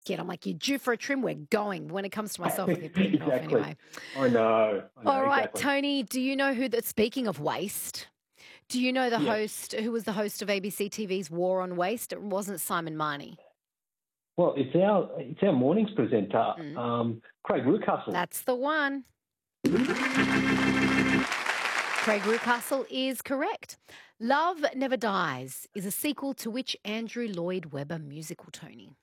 kid. I'm like, you're due for a trim. We're going. When it comes to myself, I keep putting it off anyway. I know. All right, exactly. Tony, do you know speaking of waste, do you know the host, who was the host of ABC TV's War on Waste? It wasn't Simon Marnie. Well, it's our mornings presenter, Craig Rucastle. That's the one. Craig Rucastle is correct. Love Never Dies is a sequel to which Andrew Lloyd Webber musical, Tony?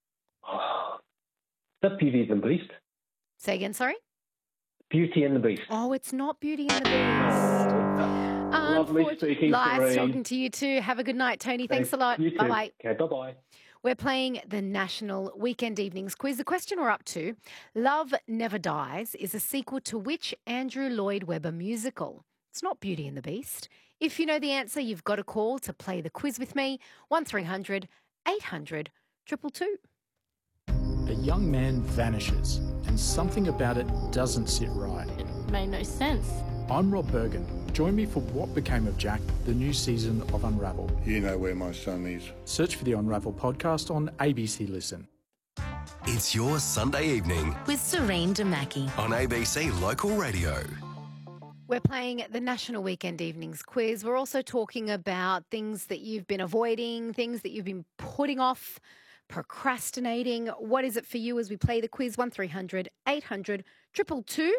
Is that Beauty and the Beast? Say again, sorry? Beauty and the Beast. Oh, it's not Beauty and the Beast. Lovely speaking, Nice Serene. talking to you too. Have a good night, Tony. Thanks a lot. You too. Bye-bye. Okay, bye-bye. We're playing the National Weekend Evenings Quiz. The question we're up to, Love Never Dies, is a sequel to which Andrew Lloyd Webber musical? It's not Beauty and the Beast. If you know the answer, you've got a call to play the quiz with me, 1300 800 222. A young man vanishes, and something about it doesn't sit right. It made no sense. I'm Rob Bergen. Join me for What Became of Jack, the new season of Unravel. You know where my son is. Search for the Unravel podcast on ABC Listen. It's your Sunday evening with Serene Damaki on ABC Local Radio. We're playing the National Weekend Evenings Quiz. We're also talking about things that you've been avoiding, things that you've been putting off, procrastinating. What is it for you as we play the quiz? 1300 800 222.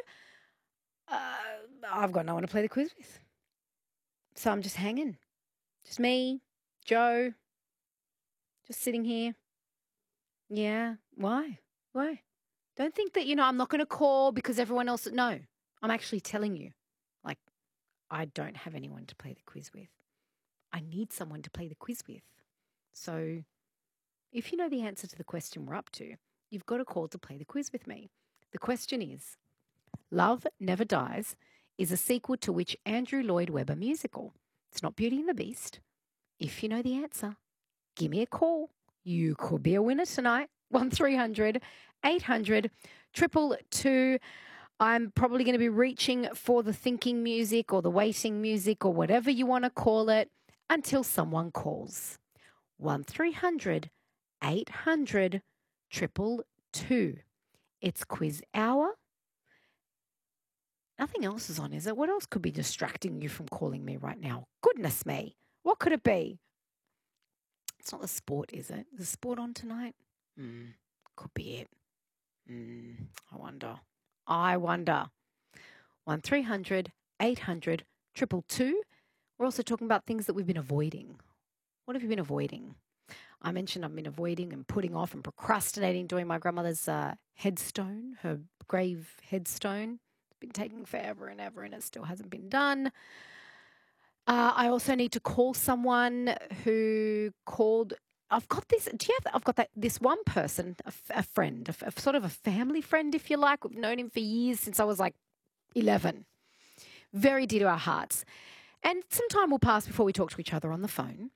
I've got no one to play the quiz with. So I'm just hanging. Just me, Joe, just sitting here. Yeah. Why? Don't think that, I'm not going to call because everyone else... No, I'm actually telling you. Like, I don't have anyone to play the quiz with. I need someone to play the quiz with. So if you know the answer to the question we're up to, you've got a call to play the quiz with me. The question is, Love Never Dies is a sequel to which Andrew Lloyd Webber musical? It's not Beauty and the Beast. If you know the answer, give me a call. You could be a winner tonight. 1300 800 222. I'm probably going to be reaching for the thinking music or the waiting music or whatever you want to call it until someone calls. 1300 800 222. It's quiz hour. Nothing else is on, is it? What else could be distracting you from calling me right now? Goodness me. What could it be? It's not the sport, is it? Is the sport on tonight? Could be it. I wonder. 1300 800 222. We're also talking about things that we've been avoiding. What have you been avoiding? I mentioned I've been avoiding and putting off and procrastinating doing my grandmother's headstone, her grave headstone. Been taking forever and ever and it still hasn't been done. I also need to call someone who called. I've got this. This one person, a friend, a sort of a family friend, if you like. We've known him for years, since I was like 11. Very dear to our hearts. And some time will pass before we talk to each other on the phone.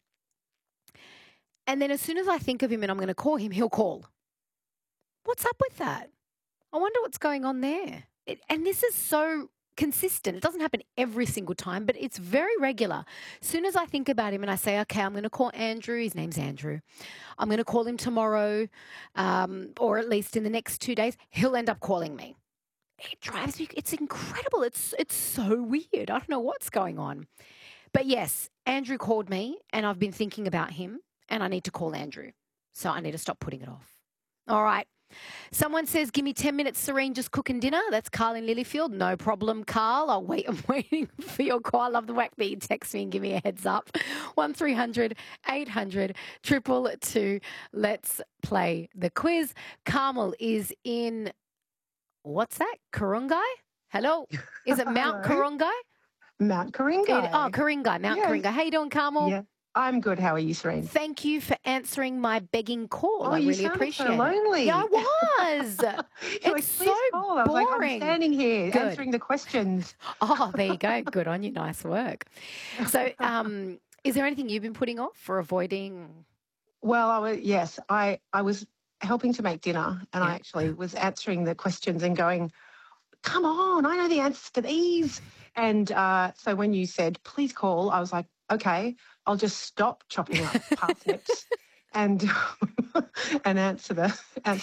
And then as soon as I think of him and I'm going to call him, he'll call. What's up with that? I wonder what's going on there. And this is so consistent. It doesn't happen every single time, but it's very regular. As soon as I think about him and I say, okay, I'm going to call Andrew. His name's Andrew. I'm going to call him tomorrow, or at least in the next 2 days, he'll end up calling me. It drives me. It's incredible. It's so weird. I don't know what's going on. But yes, Andrew called me and I've been thinking about him and I need to call Andrew. So I need to stop putting it off. All right. Someone says, give me 10 minutes, Serene, just cooking dinner. That's Carl in Lilyfield. No problem, Carl. I'll wait. I'm waiting for your call. I love the way that you text me and give me a heads up. 1300 800 222. Let's play the quiz. Carmel is in, what's that? Kurungai? Hello? Is it Mount Kurungai? Mount Kurungai. Kurungai. Mount Kurungai. How you doing, Carmel? Yeah. I'm good. How are you, Serene? Thank you for answering my begging call. I you really appreciate so lonely. it. Yeah, I was. It's so call. I was boring. like, I'm standing here answering the questions. Oh, there you go. Good on you. Nice work. So, is there anything you've been putting off or avoiding? Well, I was helping to make dinner and I actually was answering the questions and going, come on, I know the answers to these. And so when you said, please call, I was like, okay, I'll just stop chopping up parsnips and answer the